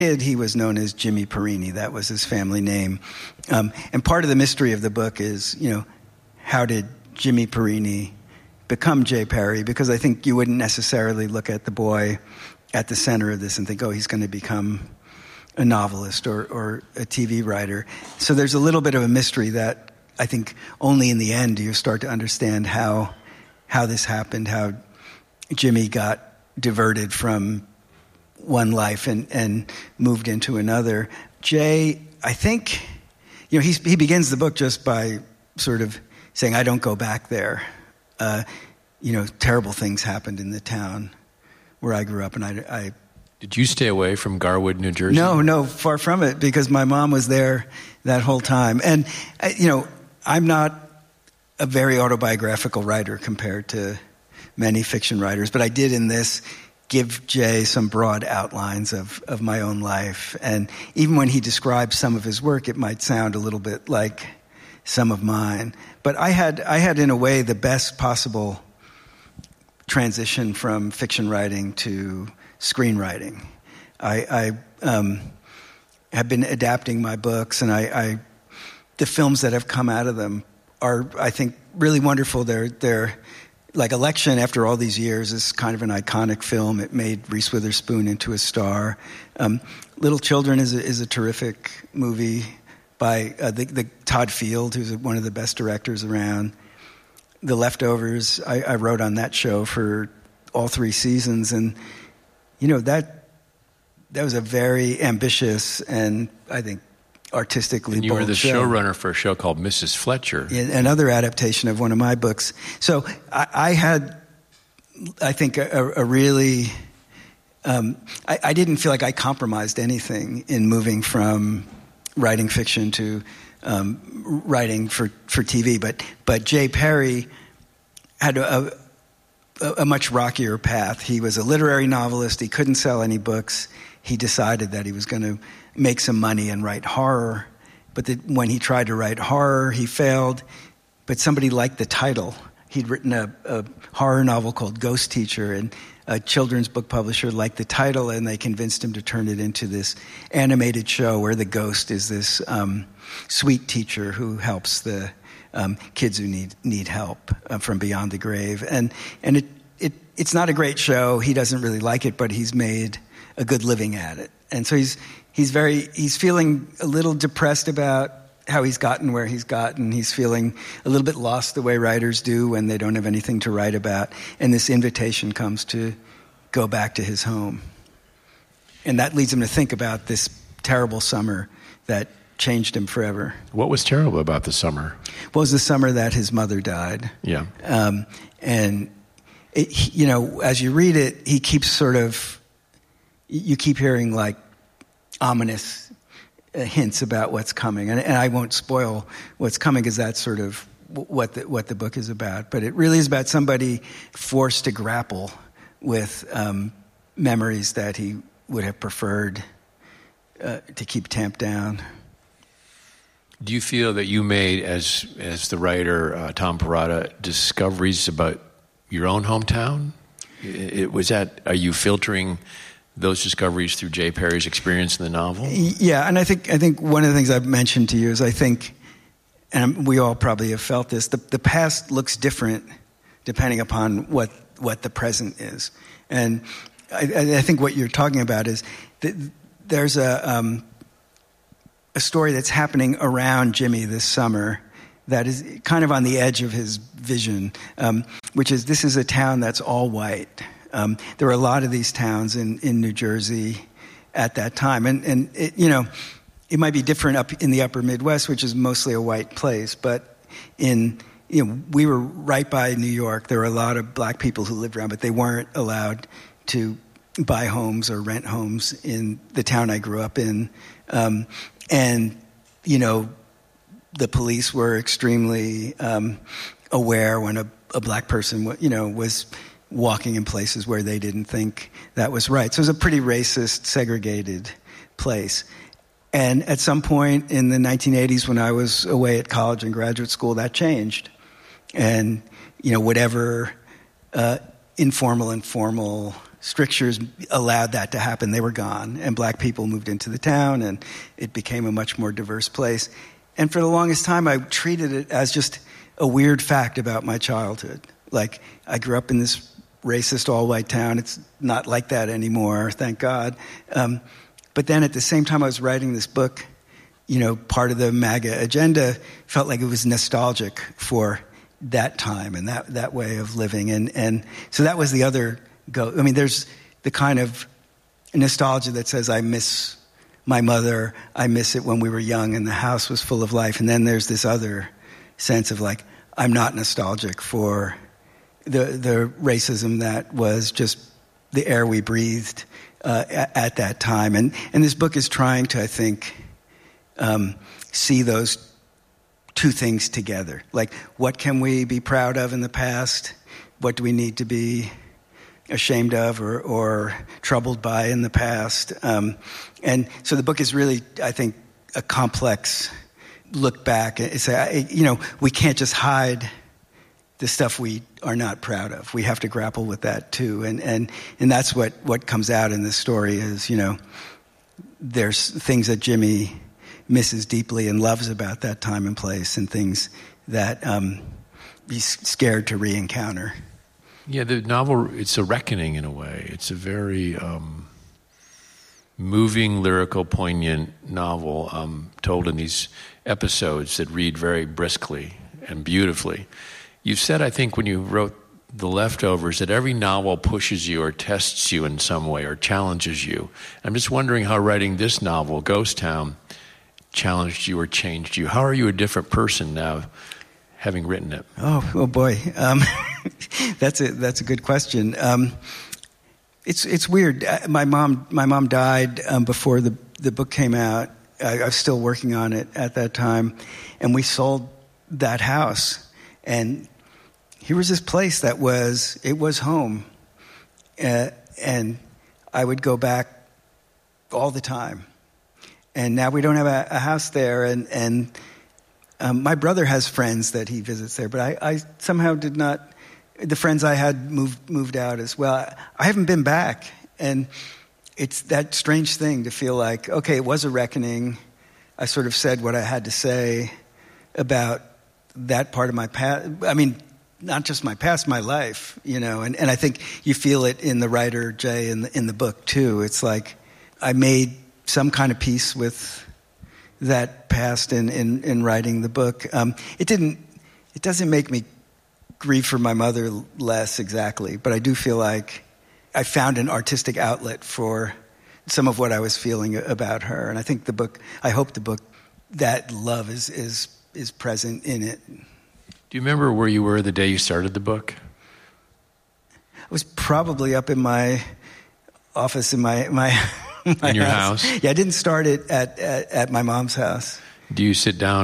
He was known as Jimmy Perini. That was his family name. And part of the mystery of the book is, how did Jimmy Perini become J. Perry? Because I think you wouldn't necessarily look at the boy at the center of this and think, oh, he's going to become a novelist or a TV writer. So there's a little bit of a mystery that I think only in the end do you start to understand how this happened, how Jimmy got diverted from one life and moved into another. Jay, I think, he begins the book just by sort of saying, I don't go back there. Terrible things happened in the town where I grew up, and I Did you stay away from Garwood, New Jersey? No, far from it, because my mom was there that whole time. And, I'm not a very autobiographical writer compared to many fiction writers, but I did in this give Jay some broad outlines of my own life. And even when he describes some of his work, it might sound a little bit like some of mine. But I had in a way the best possible transition from fiction writing to screenwriting. I have been adapting my books, and the films that have come out of them are, I think, really wonderful. They're like Election, after all these years, is kind of an iconic film. It made Reese Witherspoon into a star. Little Children is a terrific movie by the Todd Field, who's one of the best directors around. The Leftovers, I wrote on that show for all 3 seasons, and that was a very ambitious and, I think, artistically bold show. And you were the showrunner for a show called Mrs. Fletcher. Another adaptation of one of my books. So I had, I think, a really... I didn't feel like I compromised anything in moving from writing fiction to writing for TV. But J. Perry had a much rockier path. He was a literary novelist. He couldn't sell any books. He decided that he was going to make some money and write horror. But when he tried to write horror, he failed. But somebody liked the title. He'd written a horror novel called Ghost Teacher, and a children's book publisher liked the title, and they convinced him to turn it into this animated show where the ghost is this sweet teacher who helps the kids who need help from beyond the grave. And it's not a great show. He doesn't really like it, but he's made a good living at it. And so he's feeling a little depressed about how he's gotten where he's gotten. He's feeling a little bit lost the way writers do when they don't have anything to write about. And this invitation comes to go back to his home. And that leads him to think about this terrible summer that changed him forever. What was terrible about the summer? Well, it was the summer that his mother died. Yeah. And, as you read it, he keeps you keep hearing like ominous hints about what's coming. And I won't spoil what's coming because that's sort of what the book is about. But it really is about somebody forced to grapple with memories that he would have preferred to keep tamped down. Do you feel that you made, as the writer Tom Perrotta, discoveries about your own hometown? Are you filtering those discoveries through J. Perry's experience in the novel? Yeah, and I think one of the things I've mentioned to you is I think, and we all probably have felt this, the past looks different depending upon what the present is. And I think what you're talking about is that there's a story that's happening around Jimmy this summer that is kind of on the edge of his vision, which is this is a town that's all white. There were a lot of these towns in New Jersey at that time. And it might be different up in the upper Midwest, which is mostly a white place. But we were right by New York. There were a lot of black people who lived around, but they weren't allowed to buy homes or rent homes in the town I grew up in. The police were extremely aware when a black person, was walking in places where they didn't think that was right. So it was a pretty racist, segregated place. And at some point in the 1980s, when I was away at college and graduate school, that changed. And, whatever informal and formal strictures allowed that to happen. They were gone, and black people moved into the town, and it became a much more diverse place. And for the longest time, I treated it as just a weird fact about my childhood. Like, I grew up in this racist all-white town. It's not like that anymore, thank God. But then at the same time I was writing this book, part of the MAGA agenda felt like it was nostalgic for that time and that way of living. And so that was the other there's the kind of nostalgia that says, I miss my mother, I miss it when we were young and the house was full of life. And then there's this other sense of like, I'm not nostalgic for the racism that was just the air we breathed at that time. And this book is trying to, I think, see those two things together. Like, what can we be proud of in the past? What do we need to be ashamed of or troubled by in the past? And so the book is really, I think, a complex look back. It's we can't just hide the stuff we are not proud of. We have to grapple with that too. And that's what comes out in this story is, there's things that Jimmy misses deeply and loves about that time and place, and things that he's scared to re-encounter. Yeah, the novel, it's a reckoning in a way. It's a very moving, lyrical, poignant novel told in these episodes that read very briskly and beautifully. You said, I think, when you wrote The Leftovers, that every novel pushes you or tests you in some way or challenges you. I'm just wondering how writing this novel, Ghost Town, challenged you or changed you. How are you a different person now, having written it? Oh boy, that's a good question. It's weird. My mom died before the book came out. I was still working on it at that time, and we sold that house. And here was this place that was home, and I would go back all the time. And now we don't have a house there, and my brother has friends that he visits there, but I somehow did not. The friends I had moved out as well. I haven't been back, and it's that strange thing to feel like, okay, it was a reckoning. I sort of said what I had to say about that part of my past. I mean, not just my past, my life, and I think you feel it in the writer, Jay, in the book too. It's like I made some kind of peace with that past in writing the book. It doesn't make me grieve for my mother less exactly, but I do feel like I found an artistic outlet for some of what I was feeling about her. And I think I hope the book, that love is present in it. Do you remember where you were the day you started the book? I was probably up in my office in my in your house? Yeah, I didn't start it at my mom's house. Do you sit down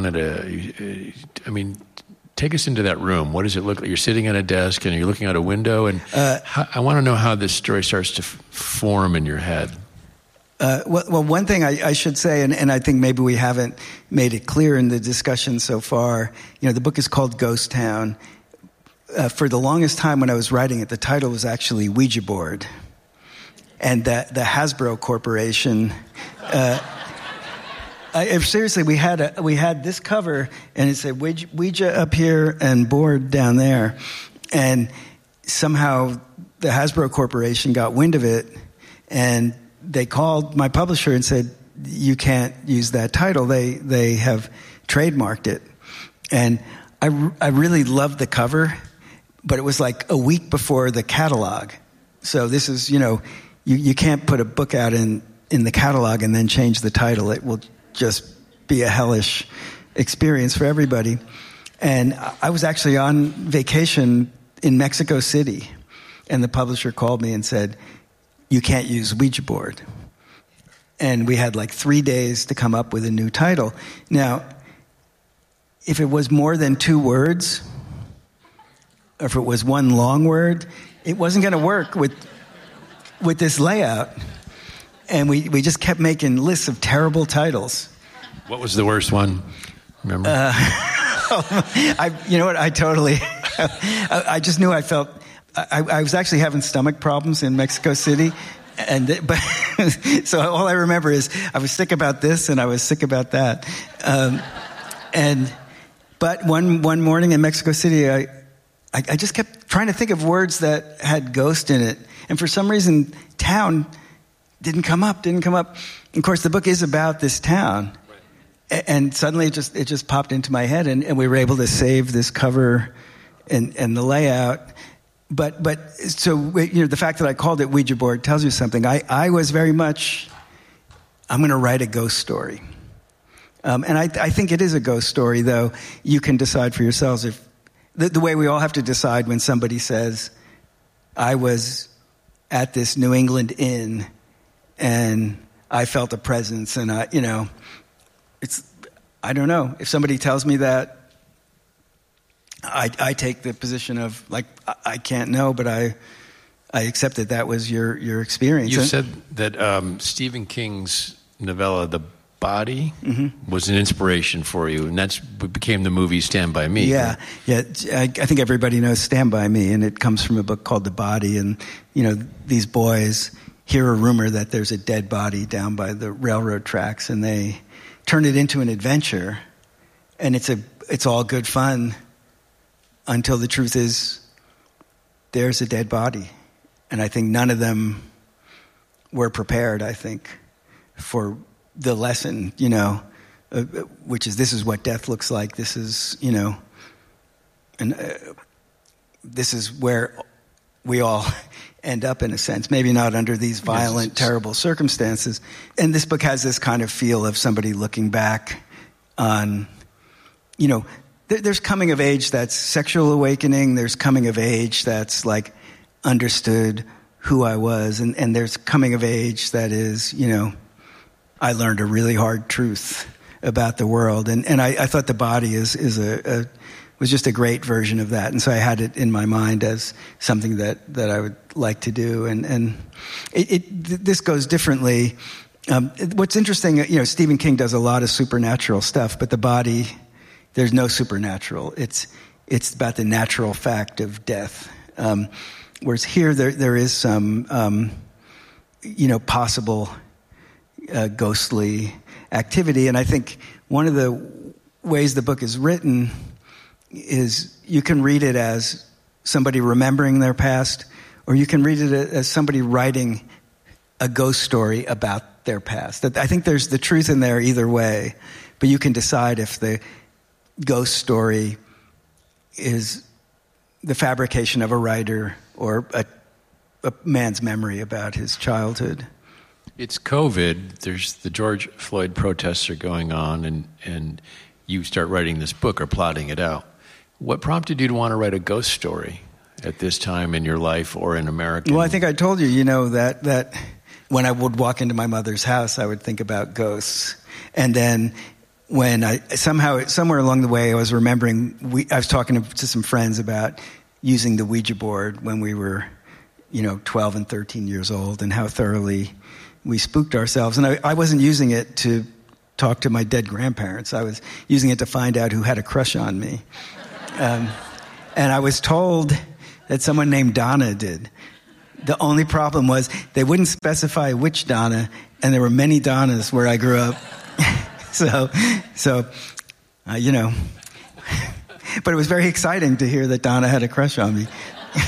take us into that room. What does it look like? You're sitting at a desk and you're looking out a window, and I want to know how this story starts to form in your head. Well, one thing I should say, and I think maybe we haven't made it clear in the discussion so far, the book is called Ghost Town. For the longest time when I was writing it, the title was actually Ouija Board. And the Hasbro Corporation, seriously, we had this cover, and it said Ouija up here and board down there. And somehow the Hasbro Corporation got wind of it, and they called my publisher and said, you can't use that title. They have trademarked it. And I really loved the cover, but it was like a week before the catalog. So this is, you can't put a book out in the catalog and then change the title. It will just be a hellish experience for everybody. And I was actually on vacation in Mexico City, and the publisher called me and said, you can't use Ouija Board. And we had like 3 days to come up with a new title. Now, if it was more than 2 words, or if it was one long word, it wasn't going to work with this layout. And we just kept making lists of terrible titles. What was the worst one? Remember? You know what? I just knew I I was actually having stomach problems in Mexico City. But so all I remember is I was sick about this and I was sick about that. But one morning in Mexico City, I just kept trying to think of words that had ghost in it. And for some reason, town didn't come up. And of course, the book is about this town. Right. And suddenly it just popped into my head, and we were able to save this cover and the layout. But so, the fact that I called it Ouija board tells you something. I was very much, I'm going to write a ghost story. And I think it is a ghost story, though you can decide for yourselves if, the way we all have to decide when somebody says, I was at this New England inn and I felt a presence, and I don't know. If somebody tells me that, I take the position of, like, I can't know, but I accept that was your experience. You said that Stephen King's novella, The Body, was an inspiration for you, and that's what became the movie Stand By Me. Yeah, right? Yeah. I think everybody knows Stand By Me, and it comes from a book called The Body, and, these boys hear a rumor that there's a dead body down by the railroad tracks, and they turn it into an adventure, and it's all good fun until the truth is there's a dead body. And I think none of them were prepared, for the lesson, which is, this is what death looks like. This is, and this is where we all end up, in a sense. Maybe not under these violent, terrible circumstances. And this book has this kind of feel of somebody looking back on, there's coming of age that's sexual awakening. There's coming of age that's like understood who I was. And there's coming of age that is, I learned a really hard truth about the world. And I thought The Body was just a great version of that. And so I had it in my mind as something that I would like to do. And this goes differently. What's interesting, Stephen King does a lot of supernatural stuff, but The Body, there's no supernatural. It's about the natural fact of death. Whereas here, there is some, possible ghostly activity. And I think one of the ways the book is written is you can read it as somebody remembering their past, or you can read it as somebody writing a ghost story about their past. I think there's the truth in there either way, but you can decide if the ghost story is the fabrication of a writer or a man's memory about his childhood. It's COVID. There's the George Floyd protests are going on, and you start writing this book or plotting it out. What prompted you to want to write a ghost story at this time in your life or in America? Well, I think I told you, that when I would walk into my mother's house, I would think about ghosts. And then when somewhere along the way, I was remembering, I was talking to some friends about using the Ouija board when we were, 12 and 13 years old, and how thoroughly we spooked ourselves. And I wasn't using it to talk to my dead grandparents. I was using it to find out who had a crush on me. And I was told that someone named Donna did. The only problem was they wouldn't specify which Donna, and there were many Donnas where I grew up. So, but it was very exciting to hear that Donna had a crush on me.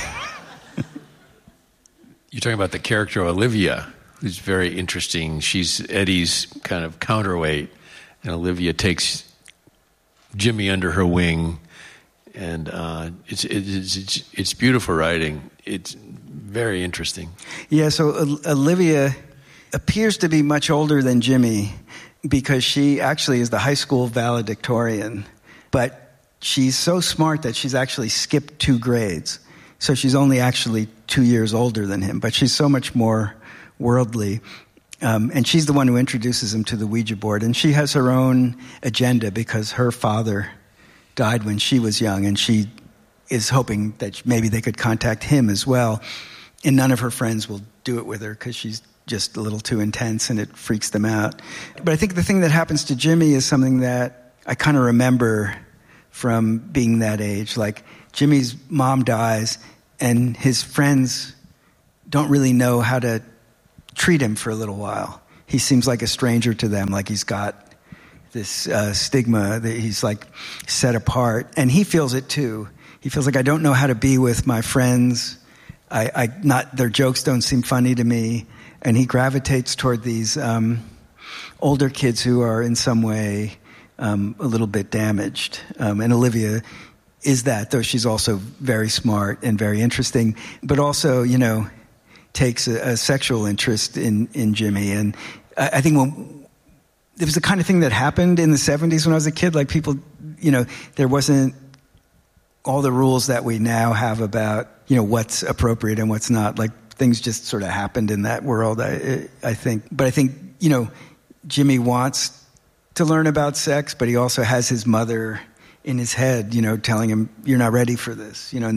You're talking about the character Olivia, who's very interesting. She's Eddie's kind of counterweight, and Olivia takes Jimmy under her wing, and it's beautiful writing. It's very interesting. Yeah, so Olivia appears to be much older than Jimmy because she actually is the high school valedictorian, but she's so smart that she's actually skipped 2 grades. So she's only actually 2 years older than him, but she's so much more worldly. And she's the one who introduces him to the Ouija board. And she has her own agenda because her father died when she was young, and she is hoping that maybe they could contact him as well. And none of her friends will do it with her because she's just a little too intense and it freaks them out. But I think the thing that happens to Jimmy is something that I kind of remember from being that age. Like, Jimmy's mom dies, and his friends don't really know how to treat him for a little while. He seems like a stranger to them, like he's got this stigma that he's like set apart, and he feels it too. He feels like, I don't know how to be with my friends. Their jokes don't seem funny to me, and he gravitates toward these older kids who are in some way a little bit damaged. And Olivia is that, though she's also very smart and very interesting, but also, takes a sexual interest in Jimmy. And I think it was the kind of thing that happened in the 70s when I was a kid. Like people, there wasn't all the rules that we now have about, what's appropriate and what's not. Like things just sort of happened in that world, I think. But I think, Jimmy wants to learn about sex, but he also has his mother in his head, telling him, you're not ready for this. And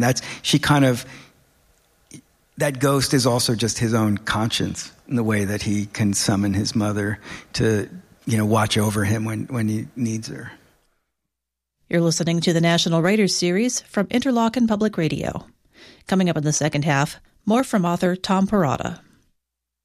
that ghost is also just his own conscience in the way that he can summon his mother to, watch over him when he needs her. You're listening to the National Writers Series from Interlochen Public Radio. Coming up in the second half, more from author Tom Perrotta.